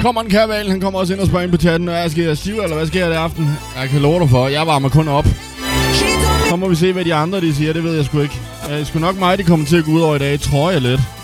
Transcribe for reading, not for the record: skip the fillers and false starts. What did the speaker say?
kommer en kærval, han kommer også ind og spørger ind på chatten. Hvad sker der, stiv, eller hvad sker der i aften? Jeg kan love dig for, jeg varmer kun op. Så må vi se, hvad de andre de siger, det ved jeg sgu ikke. Det er sgu nok mig, de kommer til at gå ud over i dag, tror jeg lidt.